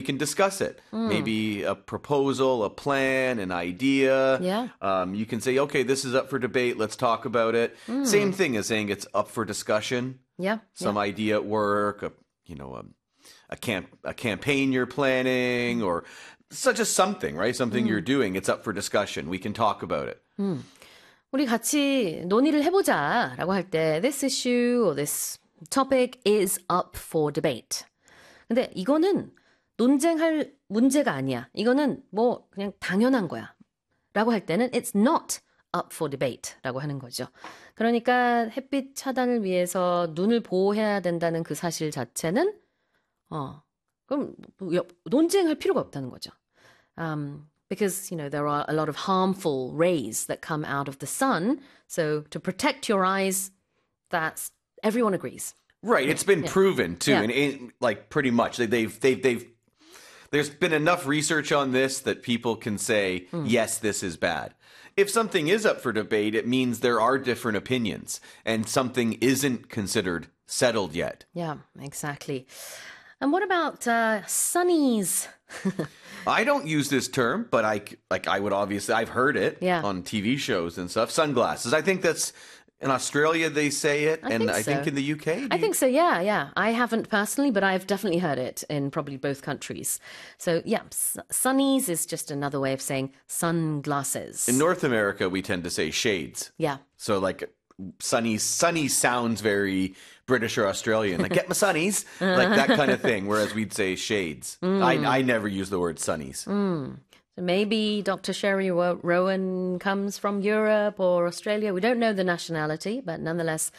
can discuss it. Maybe a proposal, a plan, an idea. Yeah. You can say, okay, this is up for debate. Let's talk about it. Same thing as saying it's up for discussion. Yeah. Some idea at work, a campaign you're planning, or such as something, right? Something you're doing. It's up for discussion. We can talk about it. 우리 같이 논의를 해보자라고 할 때 this issue or this topic is up for debate. 근데 이거는 논쟁할 문제가 아니야. 이거는 뭐 그냥 당연한 거야. 라고 할 때는 it's not up for debate 라고 하는 거죠. 그러니까 햇빛 차단을 위해서 눈을 보호해야 된다는 그 사실 자체는 그럼 논쟁할 필요가 없다는 거죠. Because, there are a lot of harmful rays that come out of the sun. So to protect your eyes, that's everyone agrees. Right. It's been proven too. Yeah. And pretty much they've there's been enough research on this that people can say, yes, this is bad. If something is up for debate, it means there are different opinions and something isn't considered settled yet. Yeah, exactly. And what about sunnies? I don't use this term, but I would obviously, I've heard it on TV shows and stuff. Sunglasses. I think that's in Australia they say it, I think in the UK. I think so. Yeah. I haven't personally, but I've definitely heard it in probably both countries. So yeah, sunnies is just another way of saying sunglasses. In North America, we tend to say shades. Yeah. So like sunny sounds very British or Australian. Like, get my sunnies. Like that kind of thing. Whereas we'd say shades. I never use the word sunnies. So maybe Dr. Sherry Rowan comes from Europe or Australia. We don't know the nationality, but nonetheless,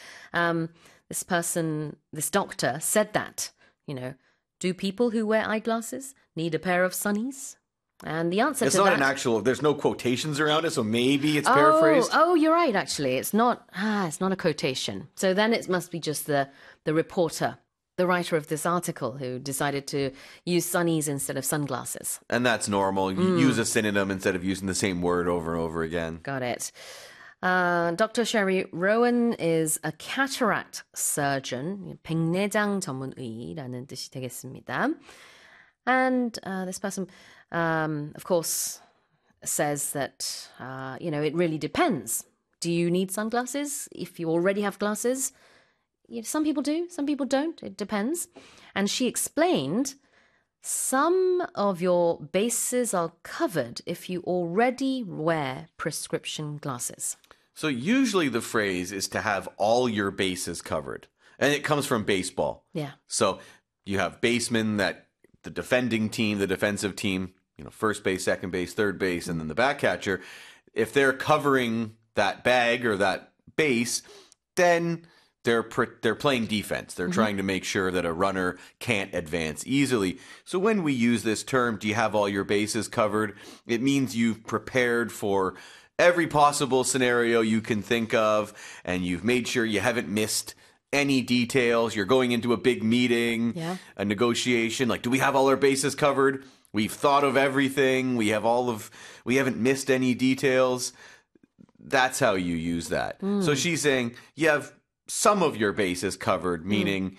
this doctor said that, do people who wear eyeglasses need a pair of sunnies? And the answer it's to not that... there's no quotations around it, so maybe it's paraphrased. Oh, you're right, actually. It's not a quotation. So then it must be just the reporter, the writer of this article who decided to use sunnies instead of sunglasses. And that's normal. You use a synonym instead of using the same word over and over again. Got it. Dr. Sherry Rowan is a cataract surgeon, 백내장 전문의라는 뜻이 되겠습니다. And this person, of course, says that, it really depends. Do you need sunglasses if you already have glasses? Some people do, some people don't. It depends. And she explained some of your bases are covered if you already wear prescription glasses. So usually the phrase is to have all your bases covered. And it comes from baseball. Yeah. So you have basemen that the defending team, the defensive team, first base, second base, third base, and then the back catcher. If they're covering that bag or that base, then they're playing defense. They're trying to make sure that a runner can't advance easily. So when we use this term, do you have all your bases covered? It means you've prepared for every possible scenario you can think of, and you've made sure you haven't missed any details. You're going into a big meeting, a negotiation. Like, do we have all our bases covered? We've thought of everything. We haven't missed any details. That's how you use that. So she's saying you have some of your bases covered, meaning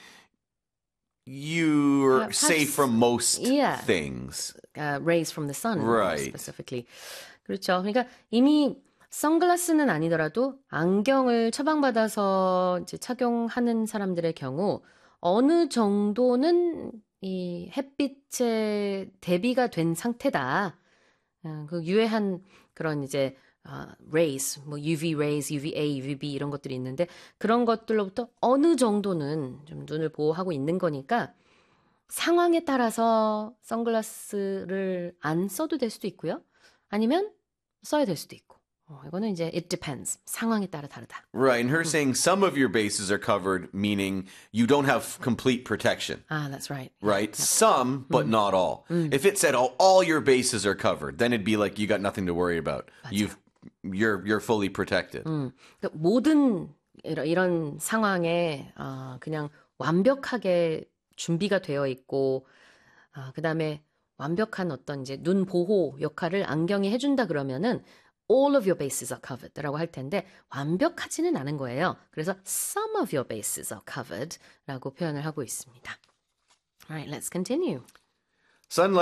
you're safe from most things. Rays from the sun, right. Specifically. 그렇죠. 그러니까 이미 선글라스는 아니더라도 안경을 처방받아서 이제 착용하는 사람들의 경우 어느 정도는 이 햇빛에 대비가 된 상태다. 그 유해한 그런 이제 rays, 뭐 UV rays, UVA, UVB 이런 것들이 있는데 그런 것들로부터 어느 정도는 좀 눈을 보호하고 있는 거니까 상황에 따라서 선글라스를 안 써도 될 수도 있고요. 아니면 써야 될 수도 있고. 이거는 이제 it depends. 상황에 따라 다르다. Right, and her saying some of your bases are covered, meaning you don't have complete protection. That's right. Right? Yeah. Some, but not all. If it said all your bases are covered, then it'd be like you got nothing to worry about. 맞아. You're fully protected. 그러니까 모든 이런 상황에 그냥 완벽하게 준비가 되어 있고 그다음에 완벽한 어떤 이제 눈 보호 역할을 안경이 해준다 그러면은 all of your bases are covered 라고 할 텐데 완벽하지는 않은 거예요. 그래서 some of your bases are covered 라고 표현을 하고 있습니다. All right, let's continue. Sunlight